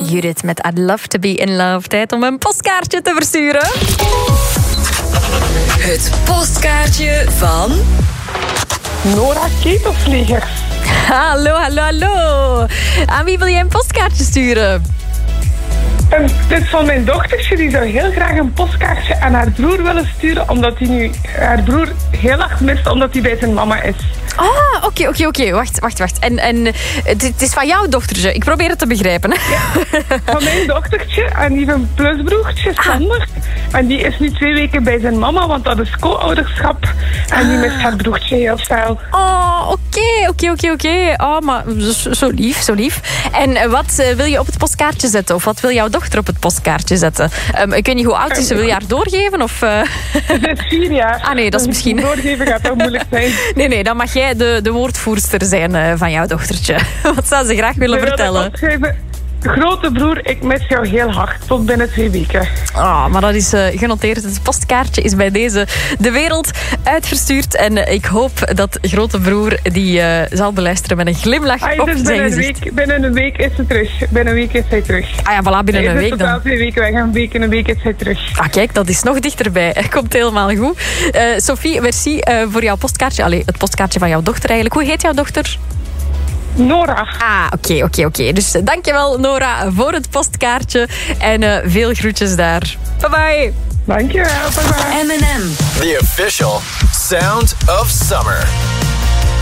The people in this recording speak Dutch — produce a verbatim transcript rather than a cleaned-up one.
Judith met I'd Love to Be in Love. Tijd om een postkaartje te versturen. Het postkaartje van... Nora Ketelvliegers. Hallo, hallo, hallo. Aan wie wil jij een postkaartje sturen? Um, dit is van mijn dochtertje. Die zou heel graag een postkaartje aan haar broer willen sturen. Omdat hij nu haar broer heel erg mist. Omdat hij bij zijn mama is. Ah, oké, oké, oké. Wacht, wacht, wacht. En, en het, het is van jouw dochtertje. Ik probeer het te begrijpen. Hè? Ja, van mijn dochtertje. En die heeft een plusbroertje, Sander. Ah. En die is nu twee weken bij zijn mama. Want dat is co-ouderschap. En die mist haar broertje heel snel. Oh, oké, oké, oké, oké. Oh, maar zo, zo lief, zo lief. En wat uh, wil je op het postkaartje zetten? Of wat wil jouw dochter op het postkaartje zetten? Um, ik weet niet hoe oud is ze. Wil je haar doorgeven? Of, uh... Ze is vier jaar. Ah nee, dat is misschien... Doorgeven gaat ook moeilijk zijn. Nee, nee, dan mag jij de, de woordvoerster zijn uh, van jouw dochtertje. Wat zou ze graag willen vertellen? Grote broer, ik mis jou heel hard. Tot binnen twee weken. Oh, maar dat is uh, genoteerd. Het postkaartje is bij deze de wereld uitverstuurd. En uh, ik hoop dat grote broer die uh, zal beluisteren met een glimlach ah, op dus zijn binnen gezicht. Een week, binnen een week is ze terug. Binnen een week is hij terug. Ah ja, voilà, binnen hij een week dan. totaal twee weken weg. Een week in een week is hij terug. Ah, kijk, dat is nog dichterbij. Komt helemaal goed. Uh, Sophie, merci uh, voor jouw postkaartje. Allee, het postkaartje van jouw dochter eigenlijk. Hoe heet jouw dochter? Nora. Ah, oké, okay, oké, okay, oké. Okay. Dus uh, dankjewel Nora voor het postkaartje. En uh, veel groetjes daar. Bye bye. Dankjewel, bye bye. M and M. The official sound of summer.